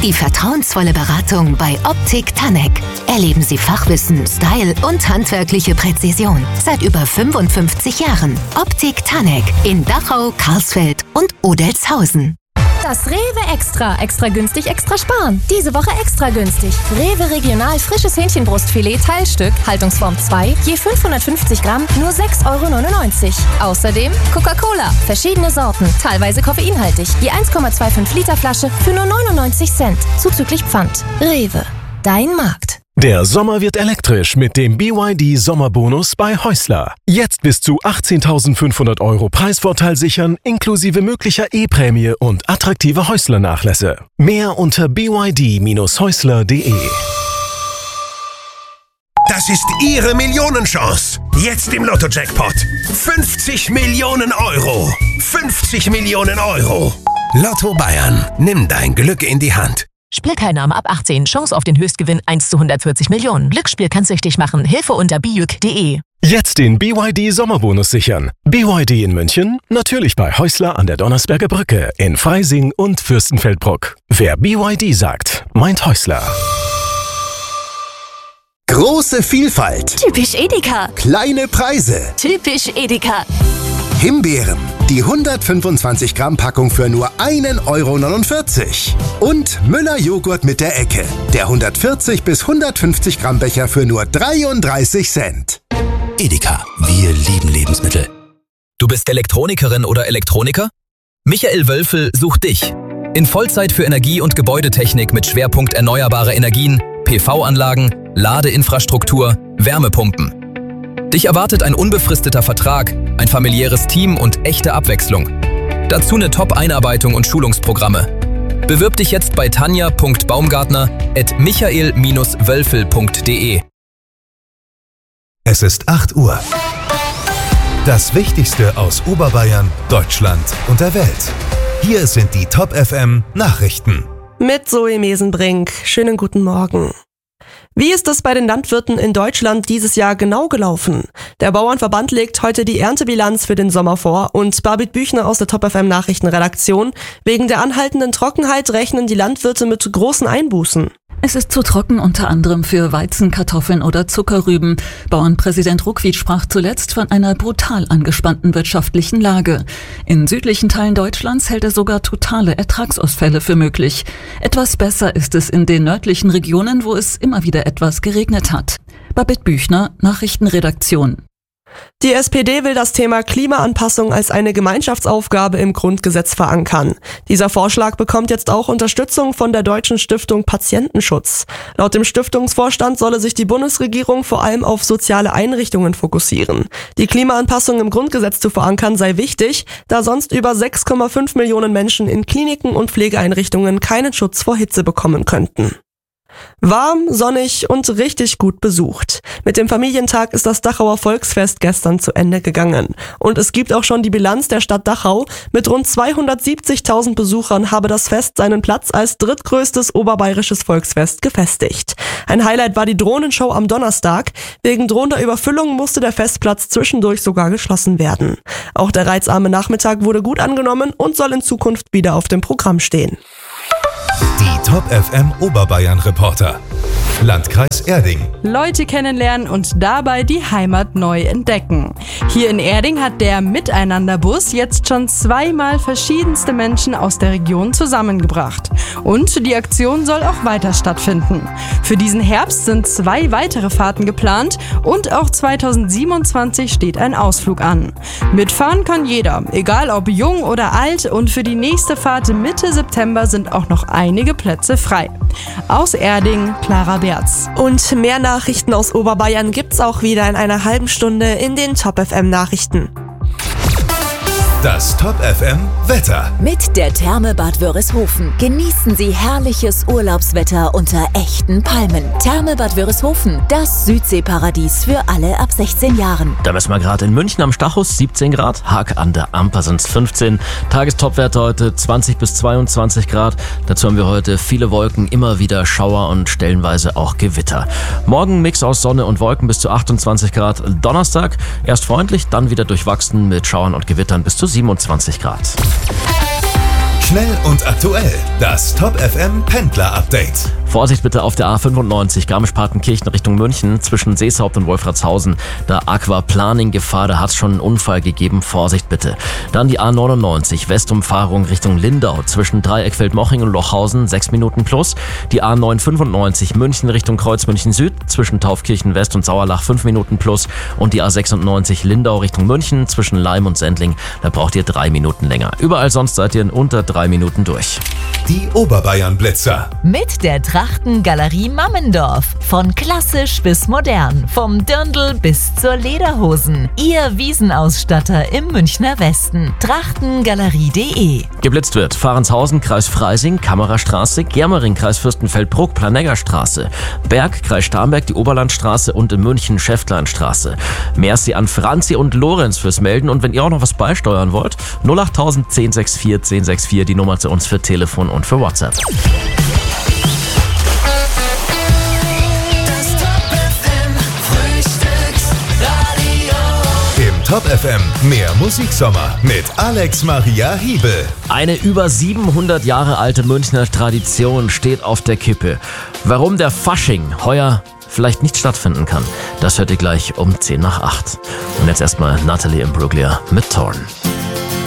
die vertrauensvolle Beratung bei Optik Tanek. Erleben Sie Fachwissen, Style und handwerkliche Präzision. Seit über 55 Jahren. Optik Tanek in Dachau, Karlsfeld und Odelshausen. Das Rewe Extra. Extra günstig, extra sparen. Diese Woche extra günstig. Rewe Regional frisches Hähnchenbrustfilet Teilstück, Haltungsform 2, je 550 Gramm, nur 6,99 €. Außerdem Coca-Cola, verschiedene Sorten, teilweise koffeinhaltig, je 1,25 Liter Flasche für nur 99 Cent, zuzüglich Pfand. Rewe, dein Markt. Der Sommer wird elektrisch mit dem BYD Sommerbonus bei Häusler. Jetzt bis zu 18.500 € Preisvorteil sichern, inklusive möglicher E-Prämie und attraktive Häusler-Nachlässe. Mehr unter byd-häusler.de. Das ist Ihre Millionenchance. Jetzt im Lotto-Jackpot. 50 Millionen €. 50 Millionen €. Lotto Bayern. Nimm dein Glück in die Hand. Spielteilnahme ab 18. Chance auf den Höchstgewinn 1 zu 140 Millionen. Glücksspiel kann süchtig machen. Hilfe unter biyük.de. Jetzt den BYD Sommerbonus sichern. BYD in München, natürlich bei Häusler an der Donnersberger Brücke, in Freising und Fürstenfeldbruck. Wer BYD sagt, meint Häusler. Große Vielfalt. Typisch Edeka. Kleine Preise. Typisch Edeka. Himbeeren. Die 125 Gramm Packung für nur 1,49 €. Und Müller Joghurt mit der Ecke. Der 140 bis 150 Gramm Becher für nur 33 Cent. Edeka. Wir lieben Lebensmittel. Du bist Elektronikerin oder Elektroniker? Michael Wölfel sucht dich. In Vollzeit für Energie- und Gebäudetechnik mit Schwerpunkt erneuerbare Energien, PV-Anlagen, Ladeinfrastruktur, Wärmepumpen. Dich erwartet ein unbefristeter Vertrag, ein familiäres Team und echte Abwechslung. Dazu eine Top-Einarbeitung und Schulungsprogramme. Bewirb dich jetzt bei tanja.baumgartner@michael-wölfel.de. Es ist 8 Uhr. Das Wichtigste aus Oberbayern, Deutschland und der Welt. Hier sind die Top FM Nachrichten. Mit Zoe Mesenbrink. Schönen guten Morgen. Wie ist es bei den Landwirten in Deutschland dieses Jahr genau gelaufen? Der Bauernverband legt heute die Erntebilanz für den Sommer vor und Barbit Büchner aus der Top FM Nachrichtenredaktion. Wegen der anhaltenden Trockenheit rechnen die Landwirte mit großen Einbußen. Es ist zu trocken, unter anderem für Weizen, Kartoffeln oder Zuckerrüben. Bauernpräsident Ruckwied sprach zuletzt von einer brutal angespannten wirtschaftlichen Lage. In südlichen Teilen Deutschlands hält er sogar totale Ertragsausfälle für möglich. Etwas besser ist es in den nördlichen Regionen, wo es immer wieder etwas geregnet hat. Babette Büchner, Nachrichtenredaktion. Die SPD will das Thema Klimaanpassung als eine Gemeinschaftsaufgabe im Grundgesetz verankern. Dieser Vorschlag bekommt jetzt auch Unterstützung von der Deutschen Stiftung Patientenschutz. Laut dem Stiftungsvorstand solle sich die Bundesregierung vor allem auf soziale Einrichtungen fokussieren. Die Klimaanpassung im Grundgesetz zu verankern sei wichtig, da sonst über 6,5 Millionen Menschen in Kliniken und Pflegeeinrichtungen keinen Schutz vor Hitze bekommen könnten. Warm, sonnig und richtig gut besucht. Mit dem Familientag ist das Dachauer Volksfest gestern zu Ende gegangen. Und es gibt auch schon die Bilanz der Stadt Dachau. Mit rund 270.000 Besuchern habe das Fest seinen Platz als drittgrößtes oberbayerisches Volksfest gefestigt. Ein Highlight war die Drohnenshow am Donnerstag. Wegen drohender Überfüllung musste der Festplatz zwischendurch sogar geschlossen werden. Auch der reizarme Nachmittag wurde gut angenommen und soll in Zukunft wieder auf dem Programm stehen. Die Top FM Oberbayern Reporter. Landkreis Erding. Leute kennenlernen und dabei die Heimat neu entdecken. Hier in Erding hat der Miteinanderbus jetzt schon 2-mal verschiedenste Menschen aus der Region zusammengebracht. Und die Aktion soll auch weiter stattfinden. Für diesen Herbst sind 2 weitere Fahrten geplant und auch 2027 steht ein Ausflug an. Mitfahren kann jeder, egal ob jung oder alt, und für die nächste Fahrt Mitte September sind auch noch einige Plätze frei. Aus Erding, Clara Berz. Und mehr Nachrichten aus Oberbayern gibt's auch wieder in einer halben Stunde in den Top FM Nachrichten. Das Top FM Wetter. Mit der Therme Bad Wörishofen genießen Sie herrliches Urlaubswetter unter echten Palmen. Therme Bad Wörishofen, das Südseeparadies für alle ab 16 Jahren. Da messen wir gerade in München am Stachus 17 Grad, Haag an der Amper sind es 15. Tagestopwerte heute 20 bis 22 Grad. Dazu haben wir heute viele Wolken, immer wieder Schauer und stellenweise auch Gewitter. Morgen Mix aus Sonne und Wolken bis zu 28 Grad. Donnerstag erst freundlich, dann wieder durchwachsen mit Schauern und Gewittern bis zu 27 Grad. Schnell und aktuell. Das Top FM Pendler Update. Vorsicht bitte auf der A95 Garmisch-Partenkirchen Richtung München zwischen Seeshaupt und Wolfratshausen. Da Aquaplaning-Gefahr, da hat es schon einen Unfall gegeben. Vorsicht bitte. Dann die A99 Westumfahrung Richtung Lindau zwischen Dreieckfeld-Moching und Lochhausen 6 Minuten plus. Die A995 München Richtung Kreuz München Süd zwischen Taufkirchen West und Sauerlach 5 Minuten plus. Und die A96 Lindau Richtung München zwischen Leim und Sendling, da braucht ihr 3 Minuten länger. Überall sonst seid ihr in unter 3 Minuten durch. Die Oberbayern-Blitzer. Mit der Trachtengalerie Mammendorf. Von klassisch bis modern. Vom Dirndl bis zur Lederhosen. Ihr Wiesenausstatter im Münchner Westen. Trachtengalerie.de. Geblitzt wird Fahrenshausen, Kreis Freising, Kammererstraße, Germering, Kreis Fürstenfeldbruck, Planeggerstraße, Berg, Kreis Starnberg, die Oberlandstraße und in München Schäftleinstraße. Merci an Franzi und Lorenz fürs Melden und wenn ihr auch noch was beisteuern wollt, 08000 1064 1064 die Nummer zu uns für Telefon und für WhatsApp. Im Top FM mehr Musiksommer mit Alex Maria Hiebel. Eine über 700 Jahre alte Münchner Tradition steht auf der Kippe. Warum der Fasching heuer vielleicht nicht stattfinden kann, das hört ihr gleich um 7:50. Und jetzt erstmal Natalie Imbruglia mit Torn.